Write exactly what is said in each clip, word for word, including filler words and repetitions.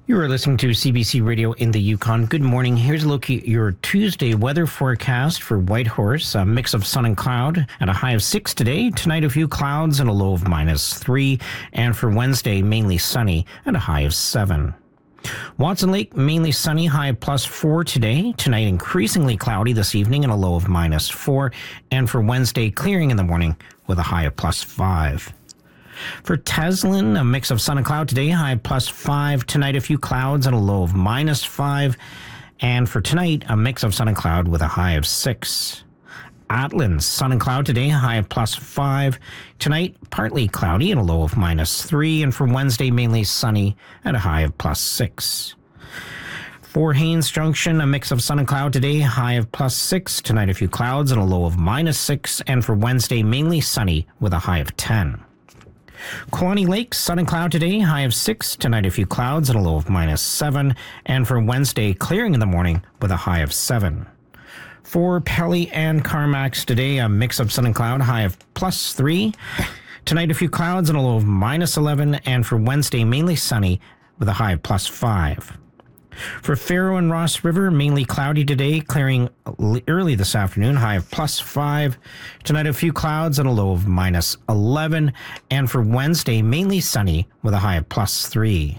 You are listening to C B C Radio in the Yukon. Good morning. Here's a look at your Tuesday weather forecast for Whitehorse. A mix of sun and cloud at a high of six today. Tonight, a few clouds and a low of minus three. And for Wednesday, mainly sunny at a high of seven. Watson Lake, mainly sunny, high of plus four today. Tonight, increasingly cloudy this evening and a low of minus four. And for Wednesday, clearing in the morning with a high of plus five. For Teslin, a mix of sun and cloud today, high of plus five. Tonight, a few clouds and a low of minus five. And for tonight, a mix of sun and cloud with a high of six. Atlas, sun and cloud today, high of plus five. Tonight, partly cloudy and a low of minus three. And for Wednesday, mainly sunny at a high of plus six. For Haines Junction, a mix of sun and cloud today, high of plus six. Tonight, a few clouds and a low of minus six. And for Wednesday, mainly sunny with a high of ten. Kewaunee Lake, sun and cloud today, high of six. Tonight, a few clouds and a low of minus seven. And for Wednesday, clearing in the morning with a high of seven. For Pelly and Carmax today, a mix of sun and cloud, high of plus three. Tonight, a few clouds and a low of minus eleven. And for Wednesday, mainly sunny with a high of plus five. For Faro and Ross River, mainly cloudy today, clearing early this afternoon, high of plus five. Tonight, a few clouds and a low of minus eleven. And for Wednesday, mainly sunny with a high of plus three.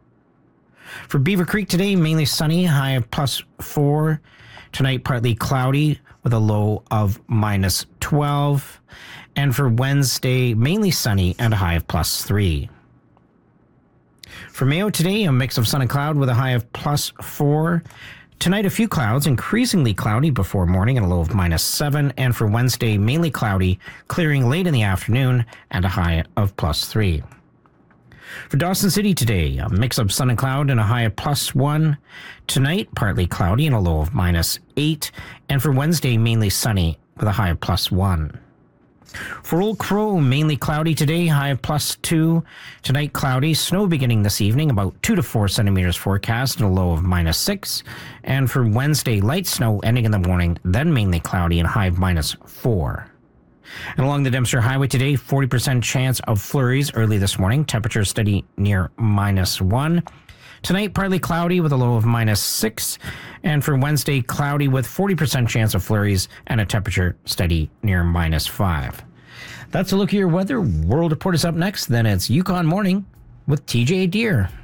For Beaver Creek today, mainly sunny, high of plus four. Tonight, partly cloudy with a low of minus twelve. And for Wednesday, mainly sunny and a high of plus three. For Mayo today, a mix of sun and cloud with a high of plus four. Tonight, a few clouds, increasingly cloudy before morning and a low of minus seven. And for Wednesday, mainly cloudy, clearing late in the afternoon and a high of plus three. For Dawson City today, a mix of sun and cloud and a high of plus one. Tonight, partly cloudy and a low of minus eight. And for Wednesday, mainly sunny with a high of plus one. For Old Crow, mainly cloudy today, high of plus two. Tonight, cloudy, snow beginning this evening, about two to four centimeters forecast and a low of minus six. And for Wednesday, light snow ending in the morning, then mainly cloudy and high of minus four. And along the Dempster Highway today, forty percent chance of flurries early this morning, temperature steady near minus one. Tonight, partly cloudy with a low of minus six. And for Wednesday, cloudy with forty percent chance of flurries and a temperature steady near minus five. That's a look at your weather. World Report is up next. Then it's Yukon Morning with T J Deere.